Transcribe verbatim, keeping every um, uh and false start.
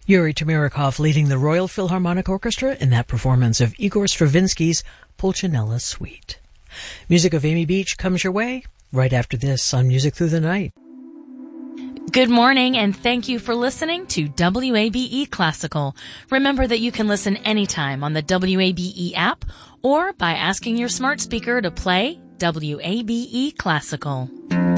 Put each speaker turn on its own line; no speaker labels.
Yuri Tamirikov leading the Royal Philharmonic Orchestra in that performance of Igor Stravinsky's Pulcinella Suite. Music of Amy Beach comes your way right after this on Music Through the Night.
Good morning, and thank you for listening to W A B E Classical. Remember that you can listen anytime on the W A B E app or by asking your smart speaker to play W A B E Classical.